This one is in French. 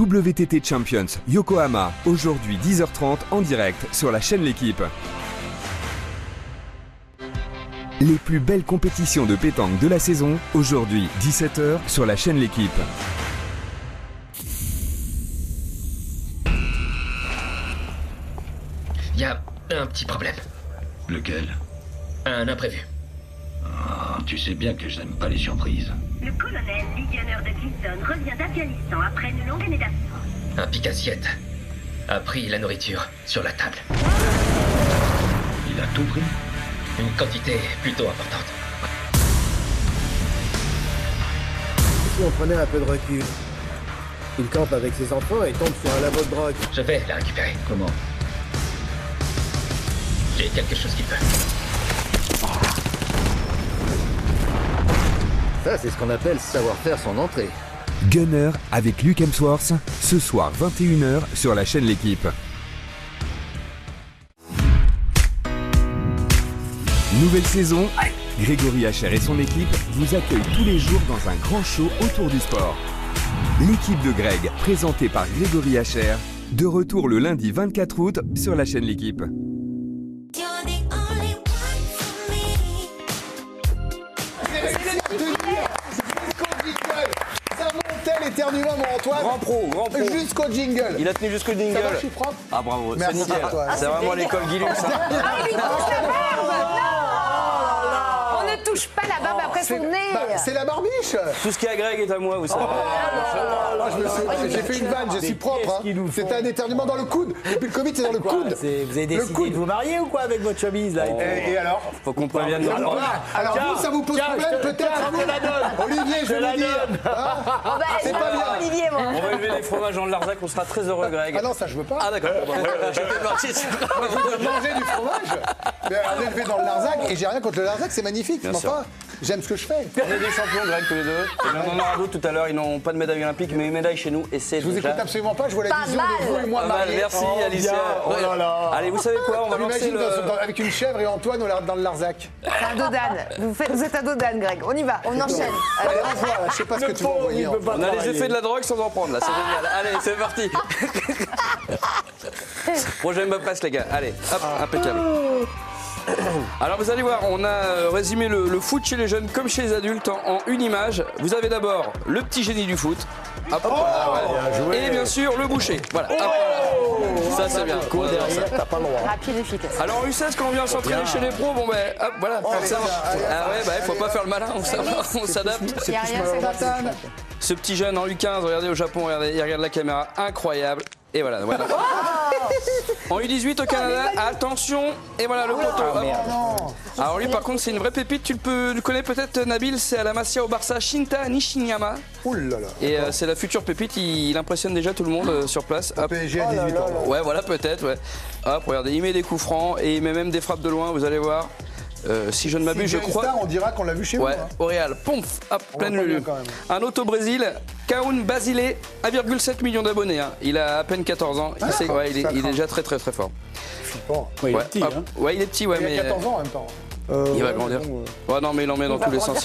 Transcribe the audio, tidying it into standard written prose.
WTT Champions Yokohama, aujourd'hui 10h30 en direct sur la chaîne L'Équipe. Les plus belles compétitions de pétanque de la saison, aujourd'hui 17h sur la chaîne L'Équipe. Il y a un petit problème. Lequel? Un imprévu. Ah, tu sais bien que je n'aime pas les surprises. Le colonel Lee Gunner de Clinton revient d'Afghanistan après une longue année d'absence. Un pique-assiette a pris la nourriture sur la table. Il a tout pris? Une quantité plutôt importante. Si on prenait un peu de recul. Il campe avec ses enfants et tombe sur un labo de drogue. Je vais la récupérer. Comment? J'ai quelque chose qui peut. Ça, c'est ce qu'on appelle savoir faire son entrée. Gunner avec Luke Hemsworth, ce soir 21h sur la chaîne L'Équipe. Nouvelle saison, Grégory Hacher et son équipe vous accueillent tous les jours dans un grand show autour du sport. L'équipe de Greg, présentée par Grégory Hacher, de retour le lundi 24 août sur la chaîne L'Équipe. Éternuement, mon Antoine. Grand pro. Jusqu'au jingle. Il a tenu jusqu'au jingle. Ça va, je suis propre. Ah bravo, c'est Merci nickel. à toi. C'est vraiment l'école Guillaume, ça. On ne touche pas la barbe après son nez. C'est la barbiche. Tout ce qui est à Greg est à moi, vous savez. J'ai fait une vanne, je suis propre. C'était un éternuement dans le coude. Depuis le Covid, c'est dans le coude. Vous avez décidé de vous marier ou quoi avec votre chemise là? Et alors? Faut qu'on prévienne nos Alors vous, ça vous pose problème peut-être? Olivier, je vais vous dire. C'est pas bien. Olivier, moi. On va élever les fromages en Larzac, on sera très heureux, Greg. Ah non, ça je veux pas. Ah d'accord, j'étais parti. Je veux manger du fromage. Mais alors, élevé dans le Larzac, et j'ai rien contre le Larzac, c'est magnifique. Bien Mais sûr. enfin, j'aime ce que je fais. On est des champions, Greg, tous les deux. Et on en aura d'autres tout à l'heure, ils n'ont pas de médaille olympique, mais une médaille chez nous, et c'est Je vous déjà... écoute absolument pas, je vois la Pas vision de vous et moi Pas mal, mariés. merci Alicia. Oh là là. Allez, vous savez quoi, on va lancer J'imagine le... avec une chèvre et Antoine dans le Larzac. C'est un dodane. Vous êtes un dodane, Greg. On y va, on enchaîne. Allez, envoie, je sais pas ce que tu vas envoyer. On a les effets de la drogue sans en prendre, là, c'est génial. Allez, c'est parti. Prochain me passe, les gars. Allez, hop, impeccable. Alors vous allez voir, on a résumé le foot chez les jeunes comme chez les adultes en une image. Vous avez d'abord le petit génie du foot. Hop, voilà. Et bien sûr le boucher. Voilà. Hop. Ça c'est bien. Cours derrière, t'as pas le droit. Rapide et efficace. Alors en U16 quand on vient s'entraîner chez les pros, bon ben hop, voilà, forcément. Ah ouais, bah faut pas faire le malin, on s'adapte. Il n'y a rien, c'est Tatane. Ce petit jeune en U15, regardez au Japon, regardez, il regarde la caméra, incroyable. Et voilà. En U18 au Canada, attention, et voilà le poteau. Hop. Alors lui par contre c'est une vraie pépite, tu le connais peut-être Nabil, c'est à la Masia au Barça, Shinta Nishiyama. Ouh là là. Et c'est la future pépite, il impressionne déjà tout le monde sur place. Hop. PSG à 18 ans. Ouais voilà peut-être, ouais. Hop, regardez, il met des coups francs et il met même des frappes de loin, vous allez voir. Si je ne m'abuse, je crois. On dira qu'on l'a vu chez vous. Ouais, au Real, pomf, hop, pleine voit pas lulu. bien, quand même. Un autre au Brésil, Kaun Basile, 1,7 million d'abonnés. Hein. Il a à peine 14 ans. Il est déjà très fort. Flippant. Ouais, il est petit, hop. hein. Ouais, il est petit, ouais, Il mais a 14 ans en même temps. il va grandir. Ouais, non, mais il en met dans tous les sens.